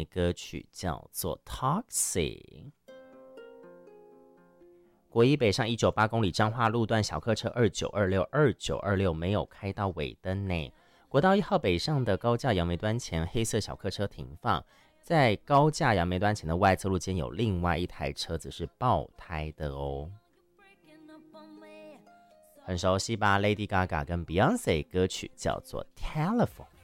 尼歌曲叫做 Toxic。国一北上198公里彰化路段小客车2926没有开到尾灯内。国道1号北上的高架杨梅端前黑色小客车停放，在高架杨梅端前的外侧路间有另外一台车子是爆胎的哦。很熟悉吧 ？Lady Gaga 跟 Beyonce 歌曲叫做 Telephone。